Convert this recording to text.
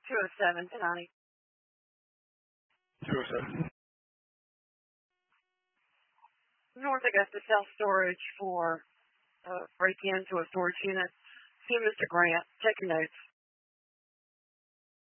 207, Connie. 207. North Augusta Self-Storage for break into a storage unit. See Mr. Grant. Take notes.